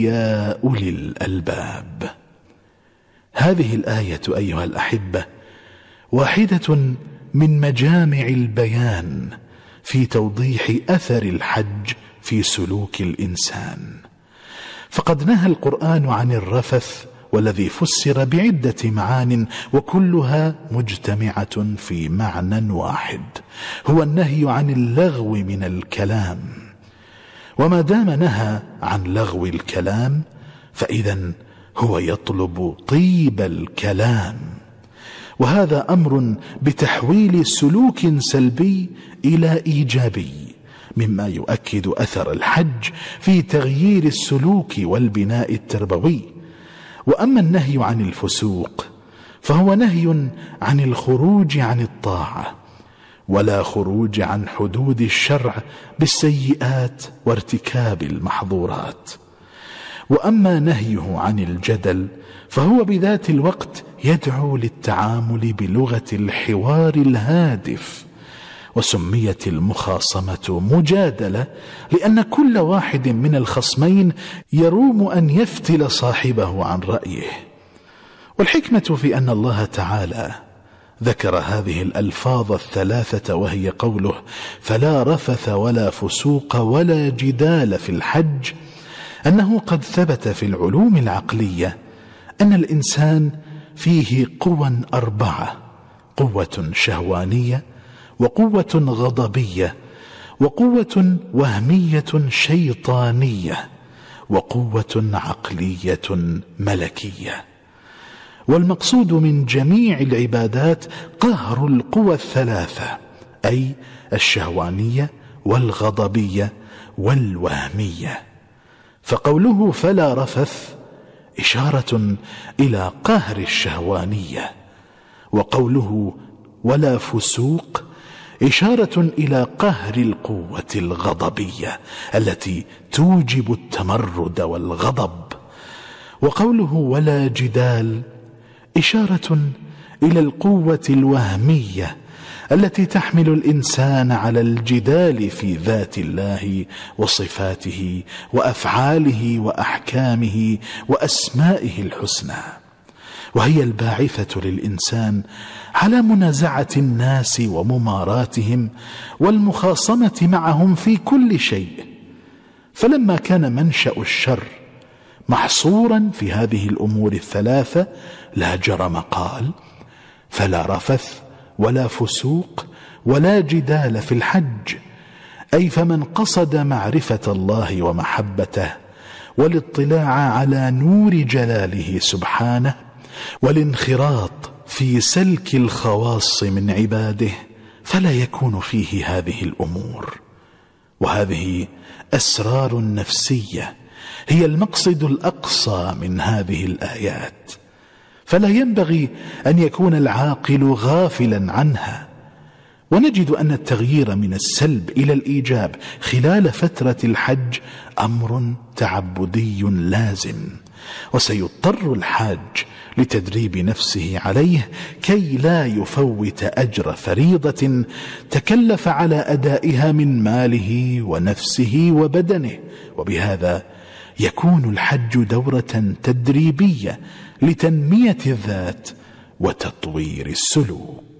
يا أولي الألباب. هذه الآية أيها الأحبة واحدة من مجامع البيان في توضيح أثر الحج في سلوك الإنسان، فقد نهى القرآن عن الرفث، والذي فسر بعدة معان وكلها مجتمعة في معنى واحد، هو النهي عن اللغو من الكلام. وما دام نهى عن لغو الكلام فإذن هو يطلب طيب الكلام، وهذا أمر بتحويل سلوك سلبي إلى إيجابي، مما يؤكد أثر الحج في تغيير السلوك والبناء التربوي. وأما النهي عن الفسوق فهو نهي عن الخروج عن الطاعة، ولا خروج عن حدود الشرع بالسيئات وارتكاب المحظورات. وأما نهيه عن الجدل فهو بذات الوقت يدعو للتعامل بلغة الحوار الهادف، وسميت المخاصمة مجادلة لأن كل واحد من الخصمين يروم أن يفتل صاحبه عن رأيه. والحكمة في أن الله تعالى ذكر هذه الألفاظ الثلاثة، وهي قوله فلا رفث ولا فسوق ولا جدال في الحج، أنه قد ثبت في العلوم العقلية أن الإنسان فيه قوى 4: قوة شهوانية، وقوة غضبية، وقوة وهمية شيطانية، وقوة عقلية ملكية. والمقصود من جميع العبادات قهر القوى الثلاثة، أي الشهوانية والغضبية والوهمية. فقوله فلا رفث إشارة إلى قهر الشهوانية، وقوله ولا فسوق إشارة إلى قهر القوة الغضبية التي توجب التمرد والغضب، وقوله ولا جدال إشارة إلى القوة الوهمية التي تحمل الإنسان على الجدال في ذات الله وصفاته وأفعاله وأحكامه وأسمائه الحسنى، وهي الباعثة للإنسان على منازعة الناس ومماراتهم والمخاصمة معهم في كل شيء. فلما كان منشأ الشر محصورا في هذه الأمور الثلاثة لا جرم قال فلا رفث ولا فسوق ولا جدال في الحج، أي فمن قصد معرفة الله ومحبته والاطلاع على نور جلاله سبحانه والانخراط في سلك الخواص من عباده فلا يكون فيه هذه الأمور. وهذه أسرار نفسية هي المقصد الأقصى من هذه الآيات، فلا ينبغي أن يكون العاقل غافلا عنها. ونجد أن التغيير من السلب إلى الإيجاب خلال فترة الحج أمر تعبدي لازم، وسيضطر الحاج لتدريب نفسه عليه كي لا يفوت أجر فريضة تكلف على أدائها من ماله ونفسه وبدنه. وبهذا يكون الحج دورة تدريبية لتنمية الذات وتطوير السلوك.